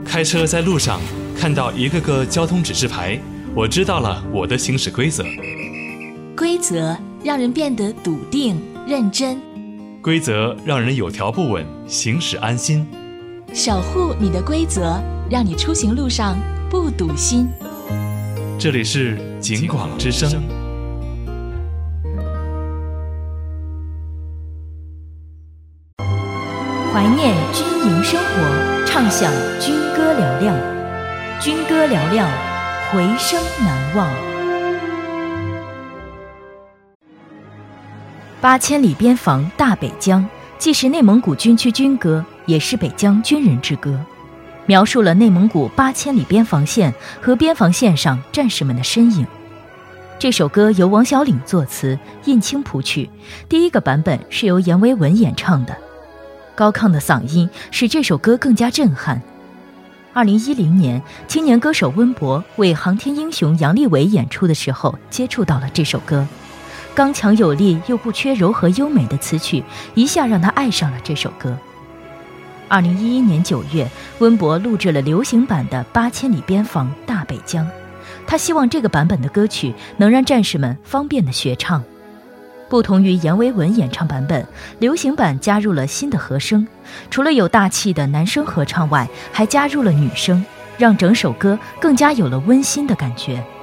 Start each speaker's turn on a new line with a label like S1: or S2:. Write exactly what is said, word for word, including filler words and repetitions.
S1: 开车在路上看到一个个交通指示牌，我知道了我的行驶规则。
S2: 规则让人变得笃定认真，
S1: 规则让人有条不紊，行驶安心。
S2: 守护你的规则，让你出行路上不堵心。
S1: 这里是警广之声。
S3: 怀念军营生活，唱响军歌嘹亮，军歌嘹亮，回声难忘。八千里边防大北疆，既是内蒙古军区军歌，也是北疆军人之歌，描述了内蒙古八千里边防线和边防线上战士们的身影。这首歌由王小岭作词，印青谱曲，第一个版本是由阎维文演唱的。高亢的嗓音使这首歌更加震撼。二零一零年，青年歌手温博为航天英雄杨利伟演出的时候，接触到了这首歌。刚强有力又不缺柔和优美的词曲，一下让他爱上了这首歌。二零一一年九月，温博录制了流行版的《八千里边防大北疆》，他希望这个版本的歌曲能让战士们方便地学唱。不同于阎维文演唱版本，流行版加入了新的和声，除了有大气的男声合唱外，还加入了女声，让整首歌更加有了温馨的感觉。